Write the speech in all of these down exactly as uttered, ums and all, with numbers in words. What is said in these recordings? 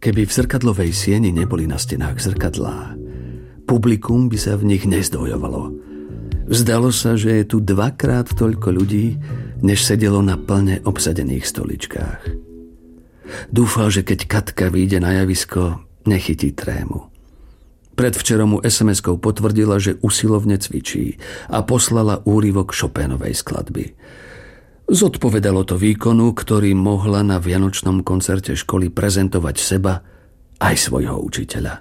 Keby v zrkadlovej sieni neboli na stenách zrkadlá, publikum by sa v nich nezdvojovalo. Zdalo sa, že je tu dvakrát toľko ľudí, než sedelo na plne obsadených stoličkách. Dúfal, že keď Katka vyjde na javisko, nechytí trému. Predvčerom mu es em eskou potvrdila, že usilovne cvičí a poslala úryvok Chopínovej skladby. Zodpovedalo to výkonu, ktorý mohla na vianočnom koncerte školy prezentovať seba aj svojho učiteľa.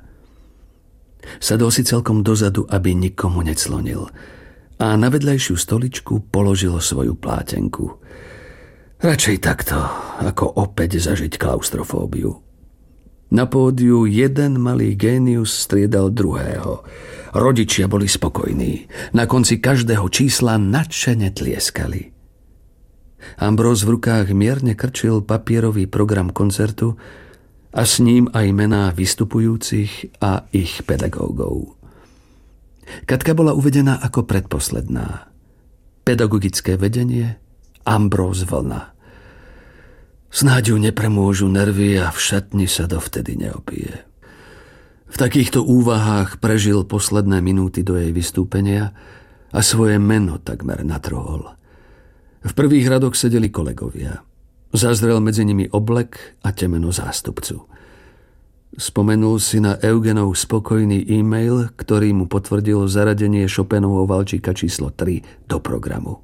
Sadol si celkom dozadu, aby nikomu neclonil, a na vedľajšiu stoličku položil svoju plátenku. Radšej takto, ako opäť zažiť klaustrofóbiu. Na pódiu jeden malý génius striedal druhého. Rodičia boli spokojní. Na konci každého čísla nadšene tlieskali. Ambrós v rukách mierne krčil papierový program koncertu a s ním aj mená vystupujúcich a ich pedagógov. Katka bola uvedená ako predposledná. Pedagogické vedenie Ambrós Vlna. Snáď ju nepremôžu nervy a v šatni sa dovtedy neopije. V takýchto úvahách prežil posledné minúty do jej vystúpenia a svoje meno takmer natrhol. V prvých radoch sedeli kolegovia. Zazrel medzi nimi oblek a temeno zástupcu. Spomenul si na Eugenov spokojný e-mail, ktorý mu potvrdil zaradenie Chopínovho valčíka číslo tri do programu.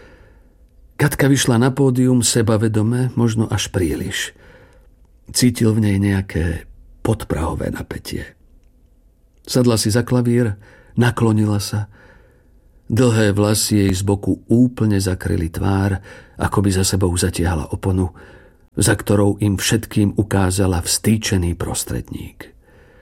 Katka vyšla na pódium sebavedome, možno až príliš. Cítil v nej nejaké podprahové napätie. Sadla si za klavír, naklonila sa. Dlhé vlasy jej z boku úplne zakryli tvár, ako by za sebou zatiahla oponu, za ktorou im všetkým ukázala vstýčený prostredník.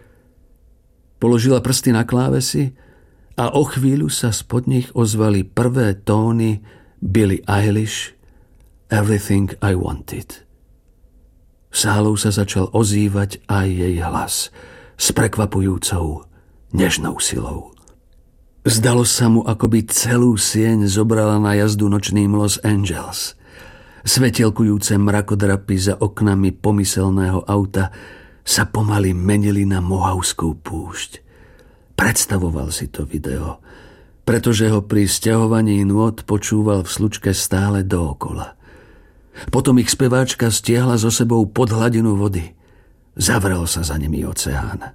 Položila prsty na klávesy a o chvíľu sa spod nich ozvali prvé tóny Billie Eilish Everything I Wanted. Sálou sa začal ozývať aj jej hlas s prekvapujúcou, nežnou silou. Zdalo sa mu, ako by celú sieň zobrala na jazdu nočným Los Angeles. Svetielkujúce mrakodrapy za oknami pomyselného auta sa pomaly menili na Mohavskú púšť. Predstavoval si to video, pretože ho pri sťahovaní nôt počúval v slučke stále dookola. Potom ich speváčka stiahla so sebou pod hladinu vody. Zavrel sa za nimi oceán.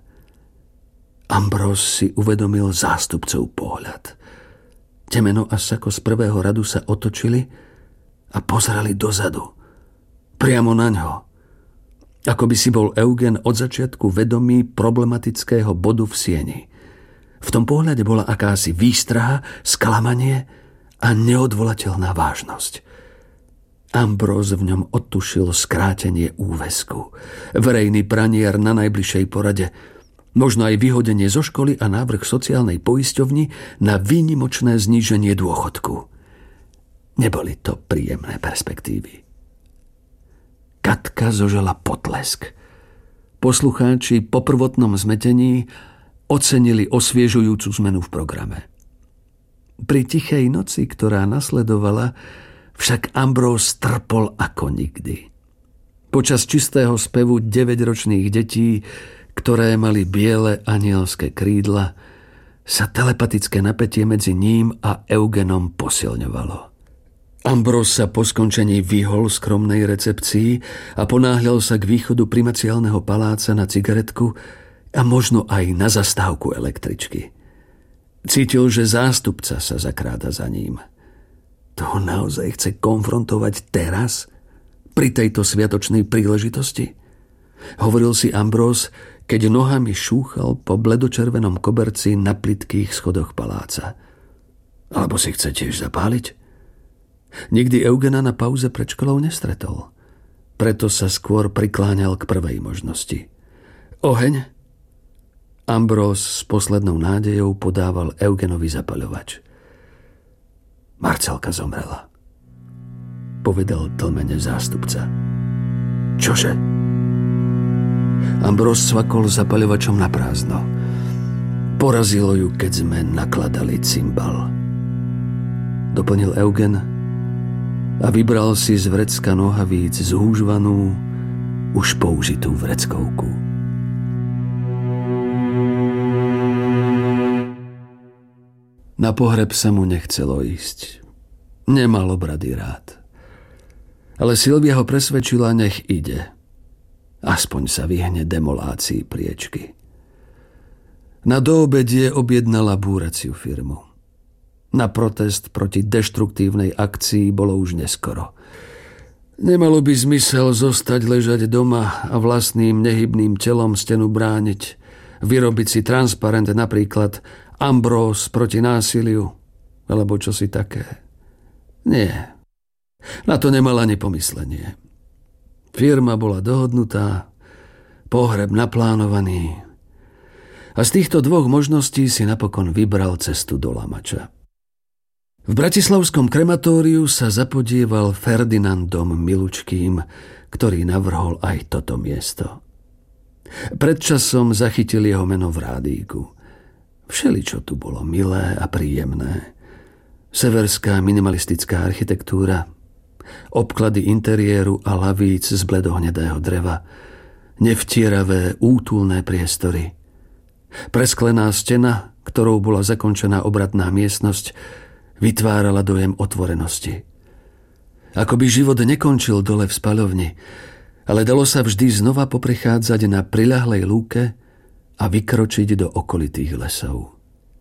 Ambrós si uvedomil zástupcov pohľad. Temeno a Sako z prvého radu sa otočili a pozerali dozadu, priamo na ňo. Ako by si bol Eugen od začiatku vedomý problematického bodu v sieni. V tom pohľade bola akási výstraha, sklamanie a neodvolateľná vážnosť. Ambrós v ňom odtušil skrátenie úväzku, verejný pranier na najbližšej porade, možno aj vyhodenie zo školy a návrh sociálnej poisťovni na výnimočné zníženie dôchodku. Neboli to príjemné perspektívy. Katka zožala potlesk. Poslucháči po prvotnom zmetení ocenili osviežujúcu zmenu v programe. Pri tichej noci, ktorá nasledovala, však Ambrós trpol ako nikdy. Počas čistého spevu deväťročných detí, ktoré mali biele anielské krídla, sa telepatické napätie medzi ním a Eugenom posilňovalo. Ambrós sa po skončení vyhol skromnej recepcii a ponáhľal sa k východu primaciálneho paláca na cigaretku a možno aj na zastávku električky. Cítil, že zástupca sa zakráda za ním. To ho naozaj chce konfrontovať teraz, pri tejto sviatočnej príležitosti? Hovoril si Ambrós, keď nohami šúchal po bledočervenom koberci na plytkých schodoch paláca. Alebo si chce tiež zapáliť? Nikdy Eugena na pauze pred školou nestretol. Preto sa skôr prikláňal k prvej možnosti. Oheň? Ambrós s poslednou nádejou podával Eugenovi zapaľovač. Marcelka zomrela, povedal tlmene zástupca. Čože? Ambrós cvakol zapaľovačom na prázdno. Porazilo ju, keď sme nakladali cymbal. Doplnil Eugen a vybral si z vrecka nohavíc zhúžvanú, už použitú vreckovku. Na pohreb sa mu nechcelo ísť. Nemal obrady rád. Ale Silvia ho presvedčila, nech ide. Aspoň sa vyhne demolácii priečky. Na doobedie objednala búraciu firmu. Na protest proti deštruktívnej akcii bolo už neskoro. Nemalo by zmysel zostať ležať doma a vlastným nehybným telom stenu brániť, vyrobiť si transparent napríklad Ambrós proti násiliu, alebo čosi také. Nie. Na to nemal ani pomyslenie. Firma bola dohodnutá, pohreb naplánovaný a z týchto dvoch možností si napokon vybral cestu do Lamača. V bratislavskom krematóriu sa zapodieval Ferdinandom Milučkým, ktorý navrhol aj toto miesto. Predčasom zachytil jeho meno v rádíku. Všeličo tu bolo milé a príjemné. Severská minimalistická architektúra, obklady interiéru a lavíc z bledohnedého dreva, nevtieravé útulné priestory. Presklená stena, ktorou bola zakončená obratná miestnosť, vytvárala dojem otvorenosti. Ako by život nekončil dole v spaľovni, ale dalo sa vždy znova poprechádzať na priľahlej lúke a vykročiť do okolitých lesov.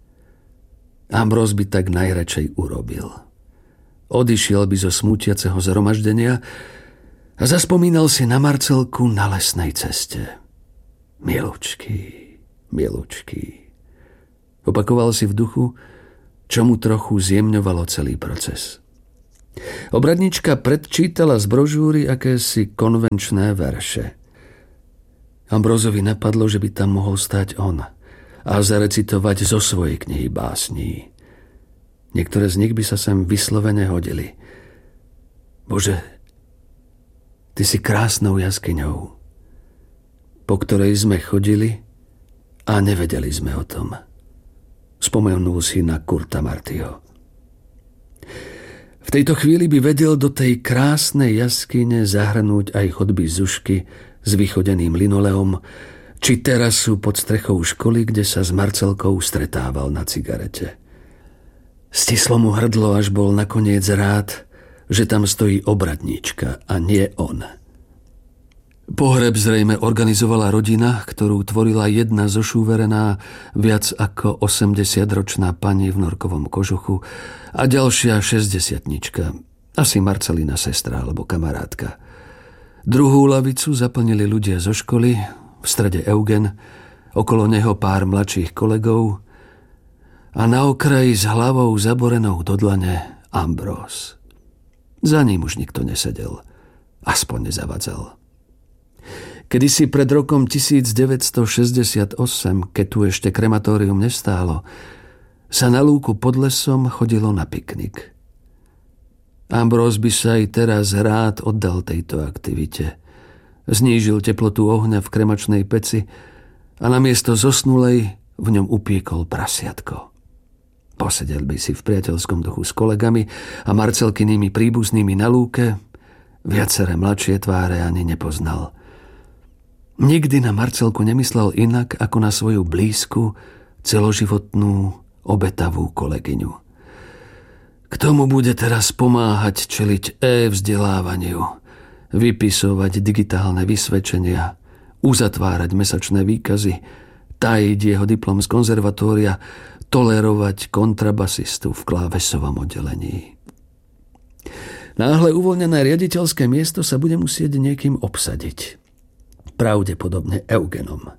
Ambrós by tak najradšej urobil. Odišiel by zo smútiaceho zhromaždenia a zaspomínal si na Marcelku na lesnej ceste. Milučký, milučký. Opakoval si v duchu, čo mu trochu zjemňovalo celý proces. Obradnička predčítala z brožúry akési konvenčné verše. Ambrózovi napadlo, že by tam mohol stáť on a zarecitovať zo svojej knihy básní. Niektoré z nich by sa sem vyslovene hodili. Bože, ty si krásnou jaskyňou, po ktorej sme chodili a nevedeli sme o tom. Spomenul si na Kurta Martyho. V tejto chvíli by vedel do tej krásnej jaskyne zahrnúť aj chodby Zušky s vychodeným linoleom, či terasu pod strechou školy, kde sa s Marcelkou stretával na cigarete. Stislo mu hrdlo, až bol nakoniec rád, že tam stojí obradníčka a nie on. Pohreb zrejme organizovala rodina, ktorú tvorila jedna zošúverená, viac ako osemdesiatročná pani v norkovom kožuchu a ďalšia šesťdesiatnička, asi Marcelina sestra alebo kamarátka. Druhú lavicu zaplnili ľudia zo školy, v strede Eugen, okolo neho pár mladších kolegov a na okraji s hlavou zaborenou do dlane Ambrós. Za ním už nikto nesedel, aspoň nezavadzal. Kedysi pred rokom devätnásťstošesťdesiatosem, keď tu ešte krematórium nestálo, sa na lúku pod lesom chodilo na piknik. Ambrós by sa aj teraz rád oddal tejto aktivite. Znížil teplotu ohňa v kremačnej peci a namiesto zosnulej v ňom upiekol prasiatko. Posedel by si v priateľskom duchu s kolegami a Marcelkynými príbuznými na lúke, viaceré mladšie tváre ani nepoznal. Nikdy na Marcelku nemyslel inak ako na svoju blízku, celoživotnú, obetavú kolegyňu. K tomu bude teraz pomáhať čeliť e-vzdelávaniu, vypisovať digitálne vysvedčenia, uzatvárať mesačné výkazy, tajiť jeho diplom z konzervatória, tolerovať kontrabasistu v klávesovom oddelení. Náhle uvoľnené riaditeľské miesto sa bude musieť niekým obsadiť. Pravdepodobne Eugenom.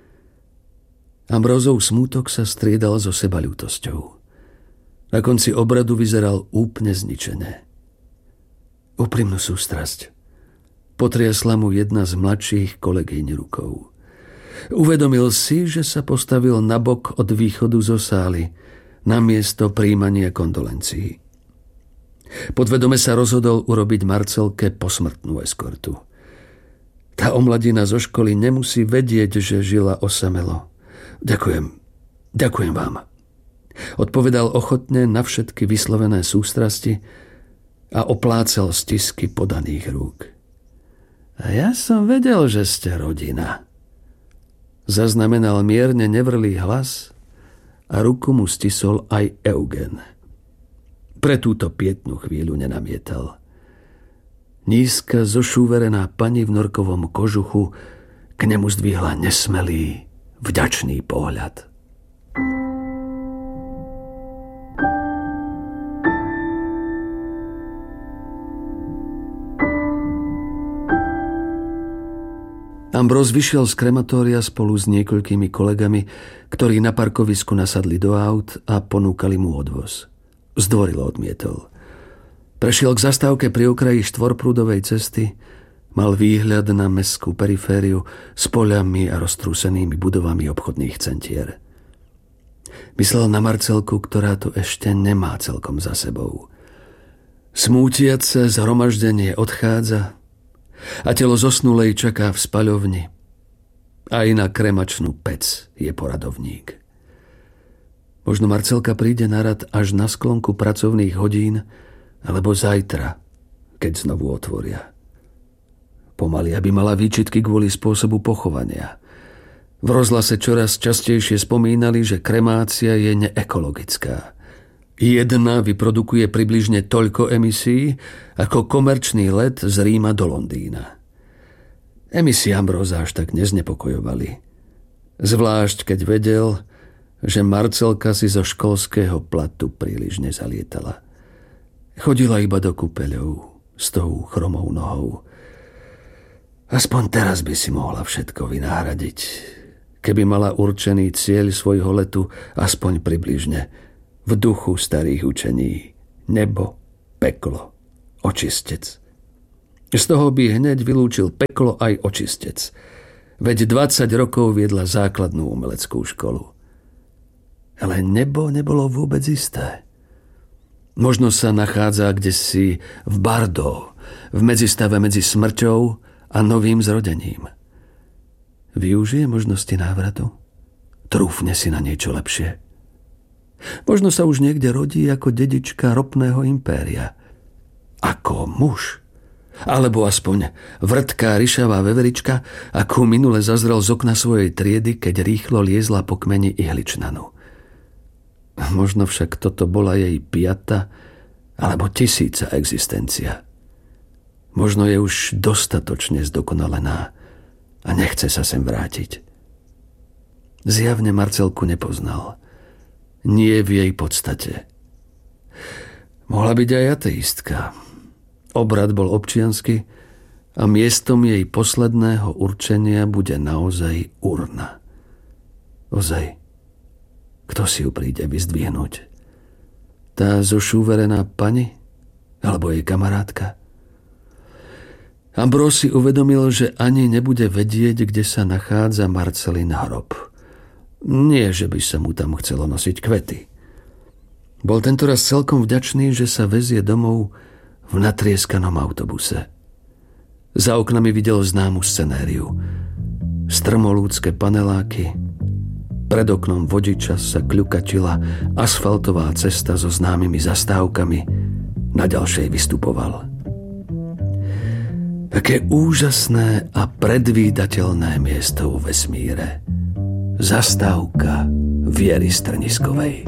Ambrózov smútok sa striedal so sebaľútosťou. Na konci obradu vyzeral úplne zničené. Úprimnú sústrasť potriasla mu jedna z mladších kolegyň rukou. Uvedomil si, že sa postavil nabok od východu zo sály na miesto prijímania kondolencií. Podvedome sa rozhodol urobiť Marcelke posmrtnú eskortu. Tá omladina zo školy nemusí vedieť, že žila osamelo. Ďakujem. Ďakujem vám. Odpovedal ochotne na všetky vyslovené sústrasti a oplácal stisky podaných rúk. A ja som vedel, že ste rodina. Zaznamenal mierne nevrlý hlas a ruku mu stisol aj Eugen. Pre túto pietnú chvíľu nenamietal. Nízka, zošúverená pani v norkovom kožuchu k nemu zdvihla nesmelý, vďačný pohľad. Ambrós vyšiel z krematória spolu s niekoľkými kolegami, ktorí na parkovisku nasadli do aut a ponúkali mu odvoz. Zdvorilo odmietol. Prešiel k zastávke pri okraji štvorprúdovej cesty, mal výhľad na mestskú perifériu s poľami a roztrúsenými budovami obchodných centier. Myslel na Marcelku, ktorá to ešte nemá celkom za sebou. Smútiace zhromaždenie odchádza a telo zosnulej čaká v spaľovni. Aj na kremačnú pec je poradovník. Možno Marcelka príde na rad až na sklonku pracovných hodín alebo zajtra, keď znovu otvoria. Pomaly, aby mala výčitky kvôli spôsobu pochovania. V rozhlase čoraz častejšie spomínali, že kremácia je neekologická. Jedna vyprodukuje približne toľko emisí, ako komerčný let z Ríma do Londýna. Emisie Ambróza až tak neznepokojovali. Zvlášť, keď vedel, že Marcelka si zo školského platu príliš nezalietala. Chodila iba do kúpeľov s tou chromou nohou. Aspoň teraz by si mohla všetko vynáhradiť, keby mala určený cieľ svojho letu aspoň približne v duchu starých učení. Nebo, peklo, očistec. Z toho by hneď vylúčil peklo aj očistec. Veď dvadsať rokov viedla základnú umeleckú školu. Ale nebo nebolo vôbec isté. Možno sa nachádza kdesi v Bardo, v medzistave medzi smrťou a novým zrodením. Využije možnosti návratu? Trúfne si na niečo lepšie. Možno sa už niekde rodí ako dedička ropného impéria. Ako muž. Alebo aspoň vrtká ryšavá veverička, akú minule zazrel z okna svojej triedy, keď rýchlo liezla po kmeni ihličnanu. Možno však toto bola jej piata alebo tisíca existencia. Možno je už dostatočne zdokonalená a nechce sa sem vrátiť. Zjavne Marcelku nepoznal. Nie v jej podstate. Mohla byť aj ateistka. Obrad bol občiansky a miestom jej posledného určenia bude naozaj urna. Ozaj, kto si ju príde vyzdvihnúť? Tá zošúverená pani? Alebo jej kamarátka? Ambrós si uvedomil, že ani nebude vedieť, kde sa nachádza Marcelin hrob. Nie, že by sa mu tam chcelo nosiť kvety. Bol tentoraz celkom vďačný, že sa vezie domov v natrieskanom autobuse. Za oknami videl známu scenériu. Strmolúdske paneláky. Pred oknom vodiča sa kľukačila asfaltová cesta so známymi zastávkami. Na ďalšej vystupoval. Aké úžasné a predvídateľné miesto vo vesmíre. Zastávka Viery Strniskovej.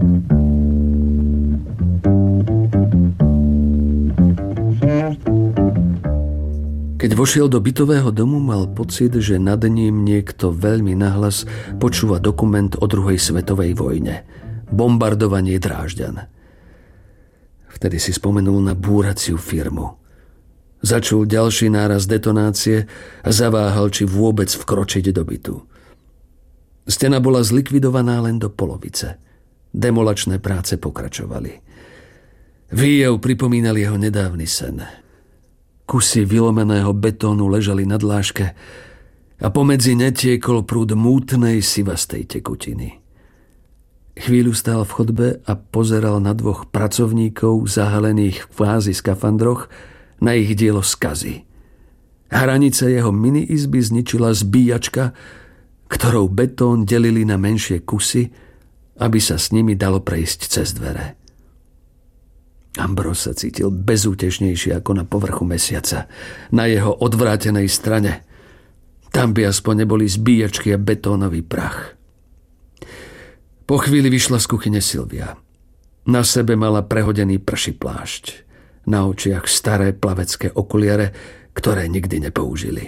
Keď vošiel do bytového domu, mal pocit, že nad ním niekto veľmi nahlas počúva dokument o druhej svetovej vojne. Bombardovanie Drážďan. Vtedy si spomenul na búraciu firmu. Začul ďalší náraz detonácie a zaváhal, či vôbec vkročiť do bytu. Stena bola zlikvidovaná len do polovice. Demolačné práce pokračovali. Výjev pripomínal jeho nedávny sen. Kusy vylomeného betónu ležali na dláške a pomedzi ne tiekol prúd mútnej sivastej tekutiny. Chvíľu stál v chodbe a pozeral na dvoch pracovníkov zahalených v kvázi skafandroch na ich dielo skazy. Hranice jeho mini-izby zničila zbíjačka, ktorou betón delili na menšie kusy, aby sa s nimi dalo prejsť cez dvere. Ambrós sa cítil bezútešnejšie ako na povrchu mesiaca, na jeho odvrátenej strane. Tam by aspoň neboli zbíjačky a betónový prach. Po chvíli vyšla z kuchyne Silvia. Na sebe mala prehodený prší plášť. Na očiach staré plavecké okuliare, ktoré nikdy nepoužili.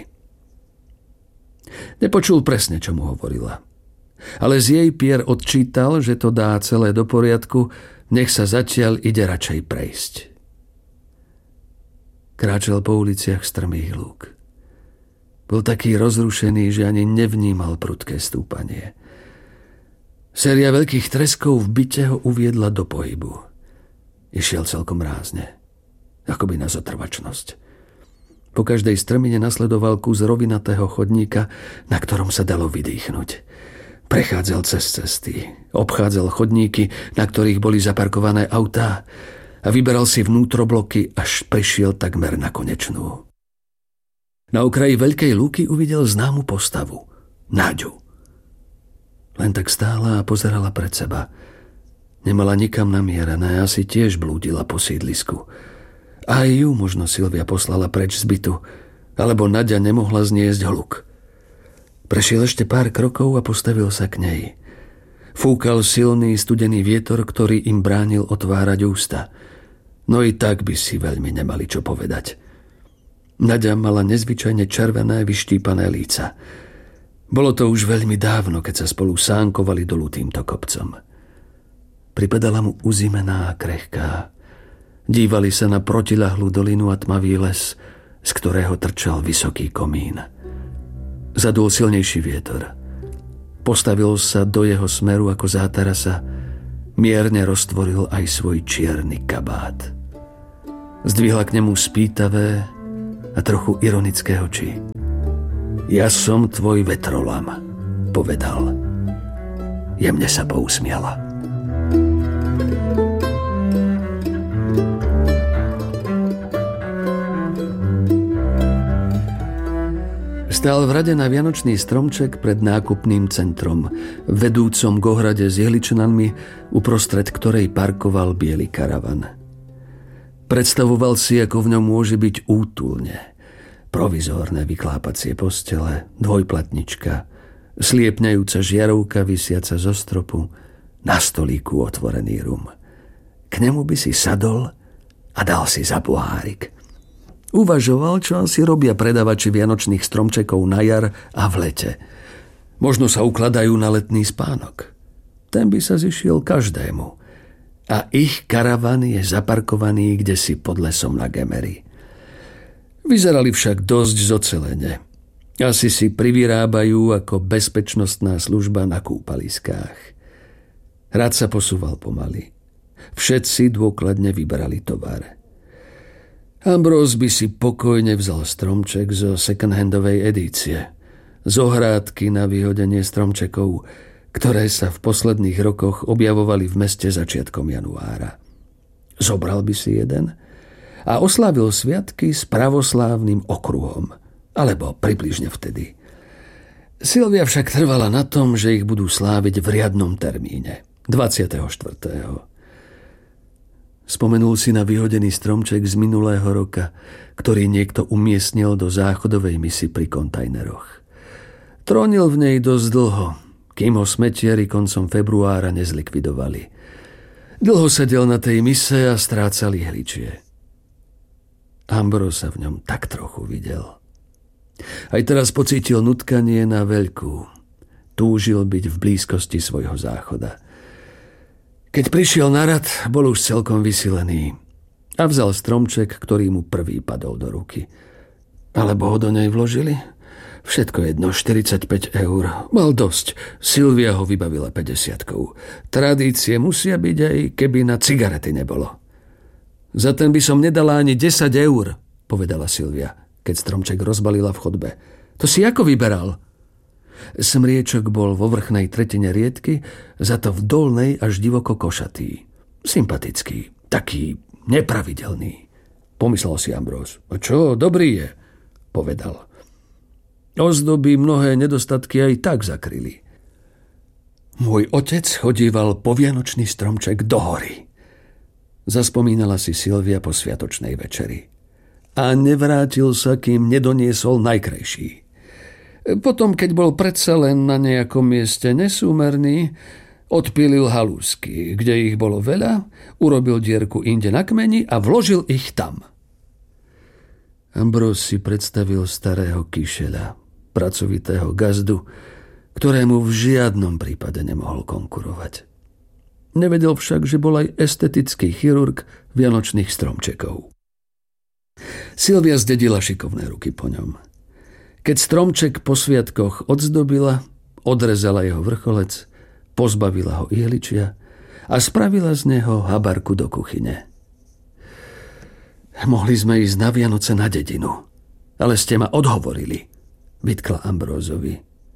Nepočul presne, čo mu hovorila. Ale z jej pier odčítal, že to dá celé do poriadku, nech sa zatiaľ ide radšej prejsť. Kráčal po uliciach strmých lúk. Bol taký rozrušený, že ani nevnímal prudké stúpanie. Séria veľkých treskov v byte ho uviedla do pohybu. Išiel celkom rázne, akoby na zotrvačnosť. Po každej strmine nasledoval kus rovinatého chodníka, na ktorom sa dalo vydýchnuť. Prechádzal cez cesty, obchádzal chodníky, na ktorých boli zaparkované autá a vyberal si vnútrobloky, až prišiel takmer na konečnú. Na okraji veľkej lúky uvidel známu postavu, Náďu. Len tak stála a pozerala pred seba. Nemala nikam namierené, asi tiež blúdila po sídlisku. A aj ju možno Silvia poslala preč z bytu, alebo Naďa nemohla zniesť hluk. Prešiel ešte pár krokov a postavil sa k nej. Fúkal silný studený vietor, ktorý im bránil otvárať ústa. No i tak by si veľmi nemali čo povedať. Naďa mala nezvyčajne červené, vyštípané líca. Bolo to už veľmi dávno, keď sa spolu sánkovali dolu týmto kopcom. Pripadala mu uzimená a krehká. Dívali sa na protiľahlú dolinu a tmavý les, z ktorého trčal vysoký komín. Zadul silnejší vietor. Postavil sa do jeho smeru ako zátarasa, mierne roztvoril aj svoj čierny kabát. Zdvihla k nemu spýtavé a trochu ironické oči. Ja som tvoj vetrolam, povedal. Jemne sa pousmiala. Stál v rade na vianočný stromček pred nákupným centrom, vedúcom k ohrade s jehličnanmi, uprostred ktorej parkoval biely karavan. Predstavoval si, ako v ňom môže byť útulne. Provizórne vyklápacie postele, dvojplatnička, sliepňajúca žiarovka visiaca zo stropu, na stolíku otvorený rum. K nemu by si sadol a dal si za pohárik. Uvažoval, čo asi robia predavači vianočných stromčekov na jar a v lete. Možno sa ukladajú na letný spánok. Ten by sa zišiel každému. A ich karavan je zaparkovaný kdesi pod lesom na Gemery. Vyzerali však dosť zocelene. Asi si privyrábajú ako bezpečnostná služba na kúpaliskách. Rád sa posúval pomaly. Všetci dôkladne vybrali tovar. Ambrose by si pokojne vzal stromček zo second-handovej edície. Z ohrádky na vyhodenie stromčekov, ktoré sa v posledných rokoch objavovali v meste začiatkom januára. Zobral by si jeden a oslávil sviatky s pravoslávnym okruhom, alebo približne vtedy. Silvia však trvala na tom, že ich budú sláviť v riadnom termíne, dvadsiateho štvrtého Spomenul si na vyhodený stromček z minulého roka, ktorý niekto umiestnil do záchodovej misy pri kontajneroch. Trónil v nej dosť dlho, kým ho smetieri koncom februára nezlikvidovali. Dlho sedel na tej mise a strácal ihličie. Ambrose sa v ňom tak trochu videl. Aj teraz pocítil nutkanie na veľkú. Túžil byť v blízkosti svojho záchoda. Keď prišiel na rad, bol už celkom vysilený a vzal stromček, ktorý mu prvý padol do ruky. Alebo ho do nej vložili? Všetko jedno, štyridsaťpäť eur. Mal dosť. Silvia ho vybavila päťdesiatkou. Tradície musia byť, aj keby na cigarety nebolo. Za ten by som nedala ani desať eur, povedala Silvia, keď stromček rozbalila v chodbe. To si ako vyberal? Smriečok bol vo vrchnej tretine riedky, za to v dolnej až divoko košatý. Sympatický, taký nepravidelný. Pomyslel si Ambrose. A čo, dobrý je, povedal. Ozdoby mnohé nedostatky aj tak zakryli. Môj otec chodíval po vianočný stromček do hory. Zaspomínala si Silvia po sviatočnej večeri. A nevrátil sa, kým nedoniesol najkrajší. Potom, keď bol predsa len na nejakom mieste nesúmerný, Odpílil halúsky, kde ich bolo veľa, urobil dierku inde na kmeni a vložil ich tam. Ambrós si predstavil starého kyšeľa, pracovitého gazdu, ktorému v žiadnom prípade nemohol konkurovať. Nevedel však, že bol aj estetický chirurg vianočných stromčekov. Silvia zdedila šikovné ruky po ňom. Keď stromček po sviatkoch odzdobila, odrezala jeho vrcholec, pozbavila ho ihličia a spravila z neho habarku do kuchyne. Mohli sme ísť na Vianoce na dedinu, ale ste ma odhovorili, vytkla Ambrózovi.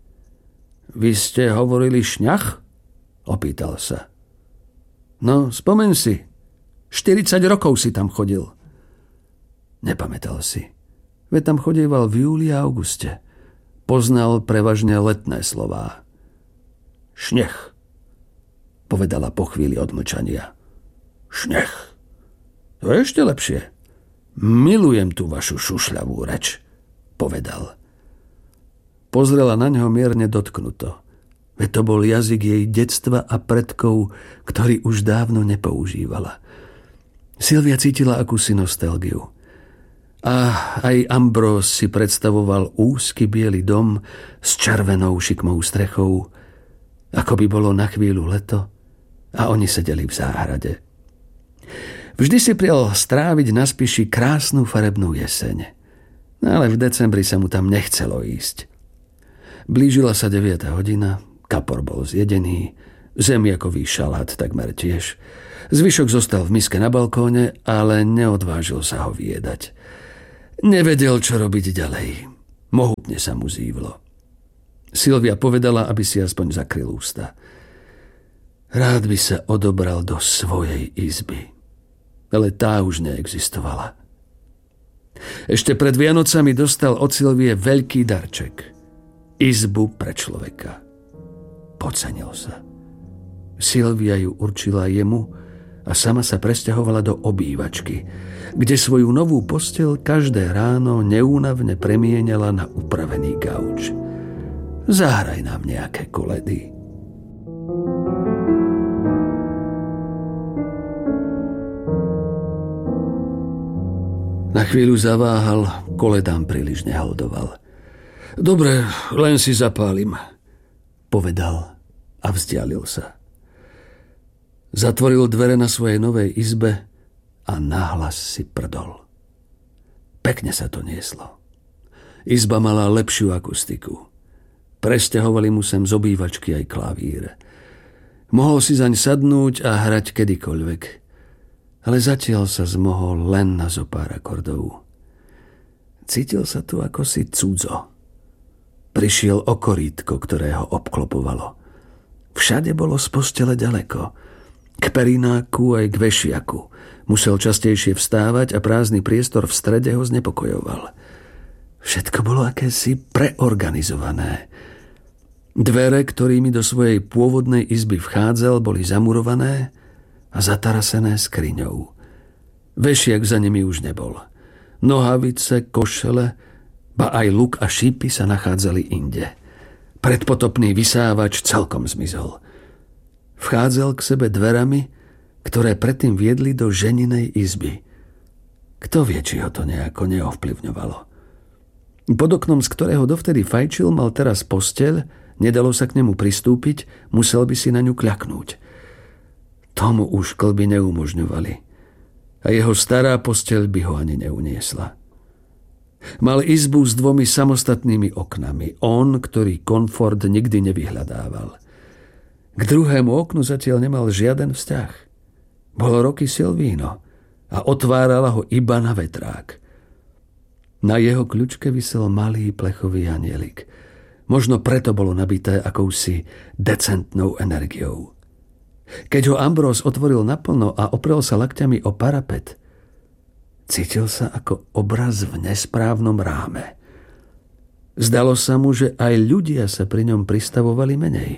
Vy ste hovorili šňach? Opýtal sa. No, spomeň si, štyridsať rokov si tam chodil. Nepamätal si. Veď tam chodieval v júli a auguste. Poznal prevažne letné slová. Šnech, povedala po chvíli odmlčania. Šnech. To je ešte lepšie. Milujem tú vašu šušľavú reč, povedal. Pozrela na ňo mierne dotknuto. Veď to bol jazyk jej detstva a predkov, ktorý už dávno nepoužívala. Silvia cítila akúsi nostalgiu. A aj Ambrós si predstavoval úzky biely dom s červenou šikmou strechou, ako by bolo na chvíľu leto a oni sedeli v záhrade. Vždy si prial stráviť na Spiši krásnu farebnú jeseň, ale v decembri sa mu tam nechcelo ísť. Blížila sa deviata hodina, kapor bol zjedený, zemiakový šalát takmer tiež. Zvyšok zostal v miske na balkóne, ale neodvážil sa ho vyjedať. Nevedel, čo robiť ďalej. Mohutne sa mu zívlo. Silvia povedala, aby si aspoň zakryl ústa. Rád by sa odobral do svojej izby, ale tá už neexistovala. Ešte pred Vianocami dostal od Silvie veľký darček. Izbu pre človeka. Podcenil sa. Silvia ju určila jemu a sama sa presťahovala do obývačky, kde svoju novú posteľ každé ráno neúnavne premieňala na upravený gauč. Zahraj nám nejaké koledy. Na chvíľu zaváhal, koledám príliš neholdoval. Dobre, len si zapálim, povedal a vzdialil sa. Zatvoril dvere na svojej novej izbe a nahlas si prdol. Pekne sa to nieslo. Izba mala lepšiu akustiku. Presťahovali mu sem z obývačky aj klavír. Mohol si zaň sadnúť a hrať kedykoľvek, ale zatiaľ sa zmohol len na zo pár akordov. Cítil sa tu ako si cudzo. Prišiel o korítko, ktoré ho obklopovalo. Všade bolo z postele ďaleko. K perináku aj k vešiaku. Musel častejšie vstávať a prázdny priestor v strede ho znepokojoval. Všetko bolo akési preorganizované. Dvere, ktorými do svojej pôvodnej izby vchádzal, boli zamurované a zatarasené skriňou. Vešiak za nimi už nebol. Nohavice, košele, ba aj luk a šípy sa nachádzali inde. Predpotopný vysávač celkom zmizol. Vchádzal k sebe dverami, ktoré predtým viedli do ženinej izby. Kto vie, či ho to nejako neovplyvňovalo. Pod oknom, z ktorého dovtedy fajčil, mal teraz posteľ, nedalo sa k nemu pristúpiť, musel by si na ňu kľaknúť. Tomu už kĺby neumožňovali. A jeho stará posteľ by ho ani neuniesla. Mal izbu s dvomi samostatnými oknami. On, ktorý komfort nikdy nevyhľadával. K druhému oknu zatiaľ nemal žiaden vzťah. Bolo roky Silvíno a otvárala ho iba na vetrák. Na jeho kľučke visel malý plechový anielik. Možno preto bolo nabité akousi decentnou energiou. Keď ho Ambrós otvoril naplno a oprel sa lakťami o parapet, cítil sa ako obraz v nesprávnom ráme. Zdalo sa mu, že aj ľudia sa pri ňom pristavovali menej.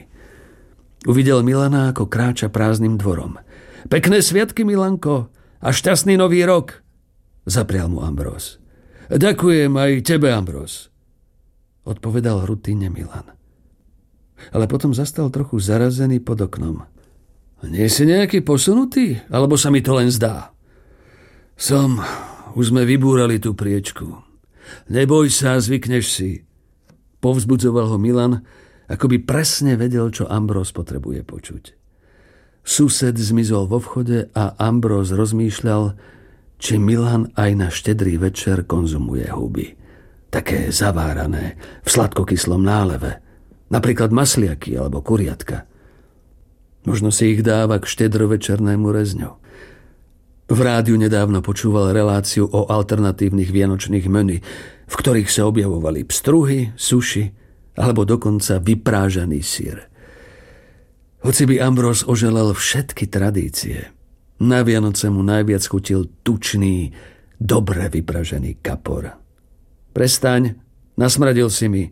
Uvidel Milana, ako kráča prázdnym dvorom. Pekné sviatky, Milanko, a šťastný nový rok, zaprial mu Ambrós. Ďakujem aj tebe, Ambrós, odpovedal rutíne Milan. ale potom zastal trochu zarazený pod oknom. Nie si nejaký posunutý? Alebo sa mi to len zdá? Som. Už sme vybúrali tú priečku. Neboj sa, zvykneš si. Povzbudzoval ho Milan, ako by presne vedel, čo Ambrós potrebuje počuť. Sused zmizol vo vchode a Ambrós rozmýšľal, či Milan aj na štedrý večer konzumuje huby. Také zavárané, v sladkokyslom náleve. Napríklad masliaky alebo kuriatka. Možno si ich dáva k štedrovečernému rezňu. V rádiu nedávno počúval reláciu o alternatívnych vianočných menu, v ktorých sa objavovali pstruhy, suši alebo dokonca vyprážaný syr. Hoci by Ambrós oželal všetky tradície, na Vianoce mu najviac chutil tučný, dobre vypražený kapor. Prestaň, nasmradil si mi,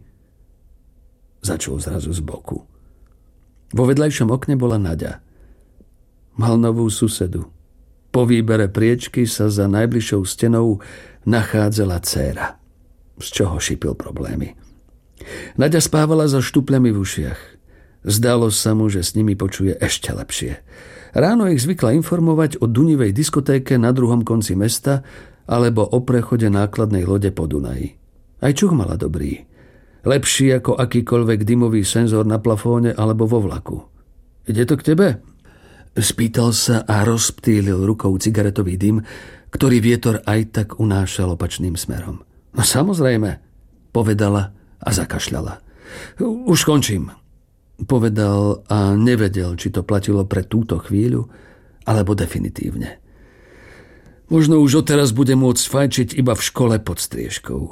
začul zrazu z boku. Vo vedľajšom okne bola Naďa. Mal novú susedu. Po výbere priečky sa za najbližšou stenou nachádzala dcéra, z čoho šipil problémy. Naďa spávala so štupľami v ušiach. Zdalo sa mu, že s nimi počuje ešte lepšie. Ráno ich zvykla informovať o Dunivej diskotéke na druhom konci mesta alebo o prechode nákladnej lode po Dunaji. Aj čuch mala dobrý. Lepší ako akýkoľvek dymový senzor na plafóne alebo vo vlaku. Ide to k tebe? Spýtal sa a rozptýlil rukou cigaretový dym, ktorý vietor aj tak unášal opačným smerom. No samozrejme, povedala a zakašľala. Už končím, povedal a nevedel, či to platilo pre túto chvíľu, alebo definitívne. Možno už odteraz bude môcť fajčiť iba v škole pod striežkou.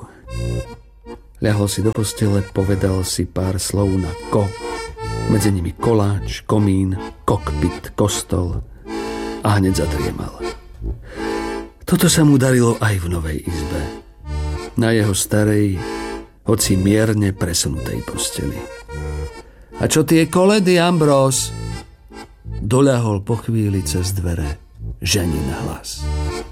Ľahol si do postele, povedal si pár slov na ko. Medzi nimi koláč, komín, kokpit, kostol a hneď zadriemal. Toto sa mu darilo aj v novej izbe. Na jeho starej, hoci mierne presunutej posteli. A čo tie koledy, Ambrós? Doľahol po chvíli cez dvere ženin hlas.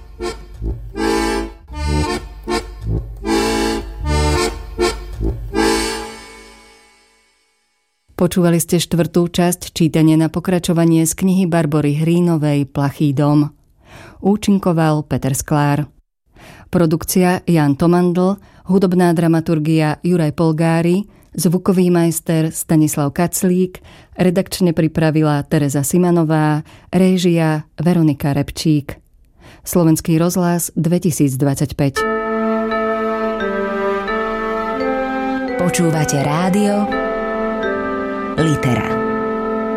Počúvali ste štvrtú časť čítania na pokračovanie z knihy Barbory Hrínovej Plachý dom. Účinkoval Peter Sklár. Produkcia Jan Tomandl, hudobná dramaturgia Juraj Polgári, zvukový majster Stanislav Kaclík, redakčne pripravila Tereza Simanová, réžia Veronika Repčík. Slovenský rozhlas dvetisícdvadsaťpäť. Počúvate rádio Litera.